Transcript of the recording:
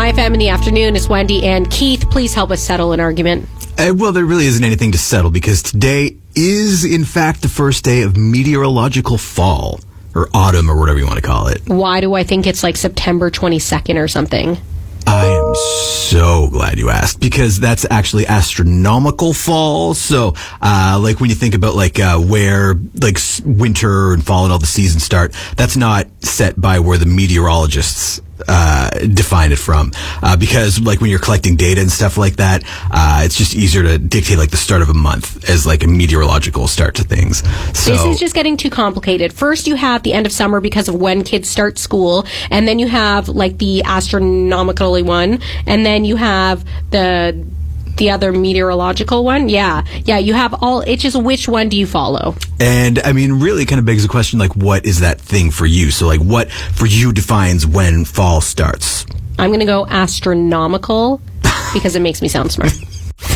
Chai FM in the afternoon. It's Wendy and Keith. Please help us settle an argument. Well, there really isn't anything to settle because today is, in fact, the first day of meteorological fall, or autumn, or whatever you want to call it. Why do I think it's like September 22nd or something? I am so glad you asked, because that's actually astronomical fall. So, like when you think about where winter and fall and all the seasons start, that's not set by where the meteorologists define it from, because like when you're collecting data and stuff like that, it's just easier to dictate like the start of a month as like a meteorological start to things. So this is just getting too complicated. First you have the end of summer because of when kids start school, and then you have like the astronomically one, and then you have the other meteorological one. Yeah, you have all. It's just which one do you follow? And I mean, really kind of begs the question, like, what is that thing for you? So like, what for you defines when fall starts? I'm going to go astronomical because it makes me sound smart.